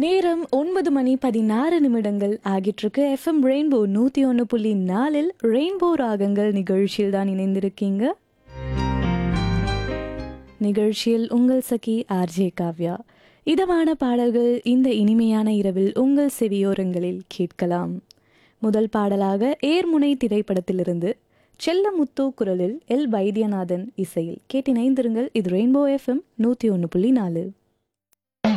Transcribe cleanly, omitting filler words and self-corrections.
நேரம் 9:16 ஆகிட்டிருக்கு. FM rainbow 101.4 rainbow ராகங்கள் நிகழ்ச்சியில் தான் இணைந்திருக்கீங்க. நிகழ்ச்சியில் உங்கள் சகி ஆர்ஜே காவ்யா. இதமான பாடல்கள் இந்த இனிமையான இரவில் உங்கள் செவியோரங்களில் கேட்கலாம். முதல் பாடலாக ஏர்முனை திரைப்படத்திலிருந்து செல்லமுத்து குரலில் எல் வைத்தியநாதன் இசையில் கேட்டிணைந்திருங்கள். இது ரெயின்போ எஃப்எம் 101.4.